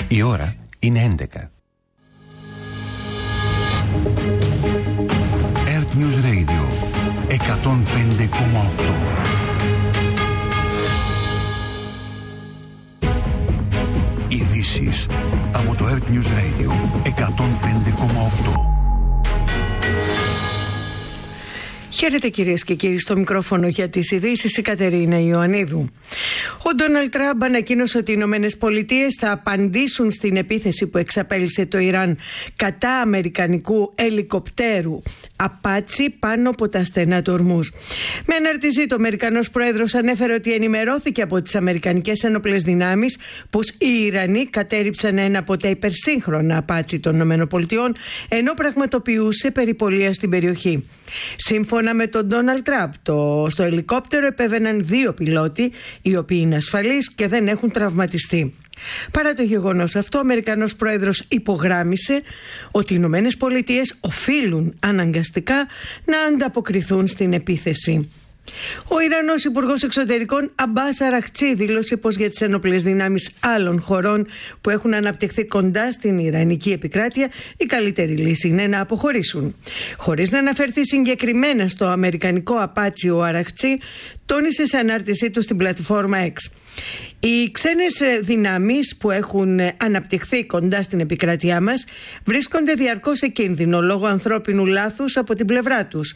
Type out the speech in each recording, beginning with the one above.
Η ώρα είναι 11. Earth News Radio 105,8. Ειδήσεις από το Earth News Radio 105,8. Χαίρετε κυρίες και κύριοι, στο μικρόφωνο για τις ειδήσεις η Κατερίνα Ιωαννίδου. Ο Ντόναλντ Τραμπ ανακοίνωσε ότι οι Ηνωμένες Πολιτείες θα απαντήσουν στην επίθεση που εξαπέλυσε το Ιράν κατά αμερικανικού ελικοπτέρου Απάτσι πάνω από τα στενά του Ορμούζ. Με αναρτησή του, ο Αμερικανός Πρόεδρος ανέφερε ότι ενημερώθηκε από τις Αμερικανικές Ένοπλες Δυνάμεις πως οι Ιρανοί κατέριψαν ένα από τα υπερσύγχρονα Απάτσι των ΗΠΑ, ενώ πραγματοποιούσε περιπολία στην περιοχή. Σύμφωνα με τον Ντόναλντ Τραμπ, στο ελικόπτερο επέβαιναν 2 πιλότοι, οι οποίοι είναι ασφαλείς και δεν έχουν τραυματιστεί. Παρά το γεγονός αυτό, ο Αμερικανός Πρόεδρος υπογράμμισε ότι οι Ηνωμένες Πολιτείες οφείλουν αναγκαστικά να ανταποκριθούν στην επίθεση. Ο Ιρανός Υπουργός Εξωτερικών Αμπάς Αραχτσί δήλωσε πως για τις ένοπλες δυνάμεις άλλων χωρών που έχουν αναπτυχθεί κοντά στην Ιρανική επικράτεια, η καλύτερη λύση είναι να αποχωρήσουν. Χωρίς να αναφερθεί συγκεκριμένα στο αμερικανικό Απάτσι, ο Αραχτσί τόνισε σε ανάρτησή του στην πλατφόρμα X: οι ξένες δυνάμεις που έχουν αναπτυχθεί κοντά στην επικράτειά μας βρίσκονται διαρκώς σε κίνδυνο λόγω ανθρώπινου λάθους από την πλευρά τους,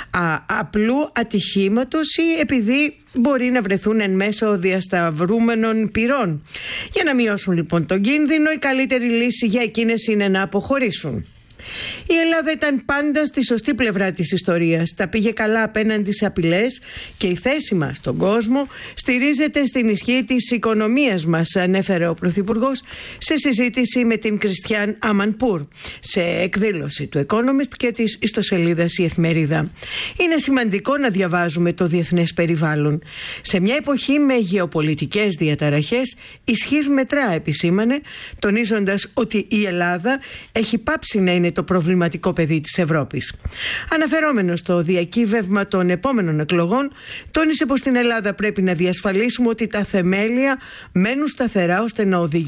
απλού ατυχήματος ή επειδή μπορεί να βρεθούν εν μέσω διασταυρούμενων πυρών. Για να μειώσουν λοιπόν τον κίνδυνο, η καλύτερη λύση για εκείνες είναι να αποχωρήσουν. Η Ελλάδα ήταν πάντα στη σωστή πλευρά της ιστορίας. Τα πήγε καλά απέναντι σε απειλές και η θέση μας στον κόσμο στηρίζεται στην ισχύ της οικονομίας μας, ανέφερε ο Πρωθυπουργός σε συζήτηση με την Κριστιάν Αμανπούρ, σε εκδήλωση του Economist και της ιστοσελίδας Η Εφημερίδα. Είναι σημαντικό να διαβάζουμε το διεθνές περιβάλλον. Σε μια εποχή με γεωπολιτικές διαταραχές, ισχύς μετρά, επισήμανε, τονίζοντας ότι η Ελλάδα έχει πάψει να είναι το προβληματικό παιδί της Ευρώπης. Αναφερόμενος στο διακύβευμα των επόμενων εκλογών, τόνισε πως στην Ελλάδα πρέπει να διασφαλίσουμε ότι τα θεμέλια μένουν σταθερά ώστε να οδηγήσουν